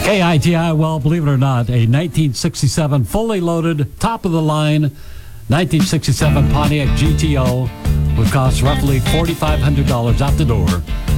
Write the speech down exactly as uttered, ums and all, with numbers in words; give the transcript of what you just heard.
K I T I, well, believe it or not, a nineteen sixty-seven fully loaded, top-of-the-line nineteen sixty-seven Pontiac G T O would cost roughly four thousand five hundred dollars out the door.